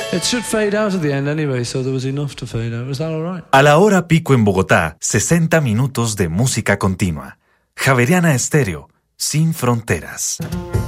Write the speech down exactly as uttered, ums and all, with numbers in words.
It should fade out at the end anyway, so there was enough to fade out. Was that all right? A la hora pico en Bogotá, sesenta minutos de música continua. Javeriana Estéreo, sin fronteras.